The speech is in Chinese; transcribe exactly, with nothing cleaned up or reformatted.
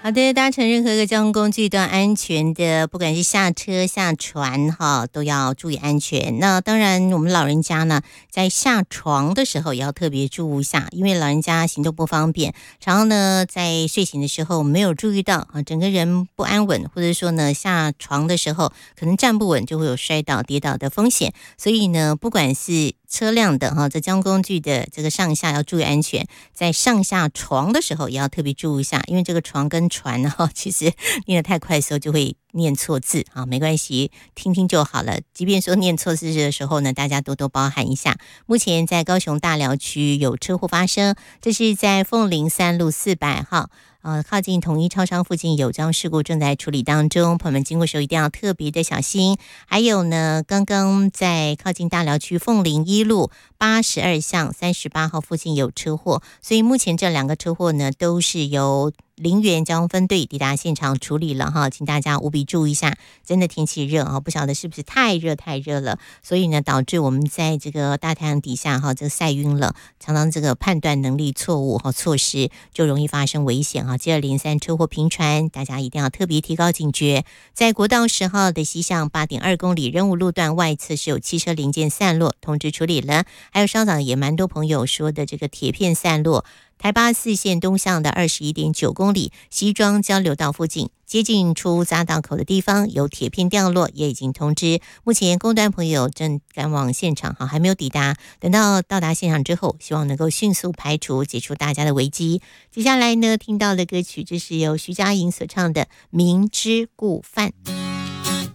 好的，搭乘任何一个交通工具都要安全的，不管是下车下船哈，都要注意安全。那当然我们老人家呢，在下床的时候也要特别注意一下，因为老人家行动不方便，常常呢在睡醒的时候没有注意到啊，整个人不安稳，或者说呢下床的时候可能站不稳，就会有摔倒跌倒的风险。所以呢，不管是车辆的哈，这交通工具的这个上下要注意安全，在上下床的时候也要特别注意一下，因为这个床跟船哈，其实念得太快的时候就会念错字啊，没关系，听听就好了。即便说念错字的时候呢，大家多多包涵一下。目前在高雄大寮区有车祸发生，这是在凤林三路四百号。呃，靠近统一超商附近有桩事故正在处理当中，朋友们经过的时候一定要特别的小心。还有呢，刚刚在靠近大寮区凤林一路八十二巷三十八号附近有车祸，所以目前这两个车祸呢都是由林园交通分队抵达现场处理了哈，请大家务必注意一下。真的天气热啊，不晓得是不是太热太热了，所以呢导致我们在这个大太阳底下哈，这个晒晕了，常常这个判断能力错误哈，错失就容易发生危险哈。接二连三车祸频传，大家一定要特别提高警觉。在国道十号的西向八点二公里仁武路段外侧是有汽车零件散落，通知处理了。还有稍早也蛮多朋友说的这个铁片散落。台八四线东向的二十一点九公里西庄交流道附近，接近出匝道口的地方有铁片掉落，也已经通知。目前工段朋友正赶往现场，哈，还没有抵达。等到到达现场之后，希望能够迅速排除解除大家的危机。接下来呢，听到的歌曲，这是由徐佳莹所唱的《明知故犯》。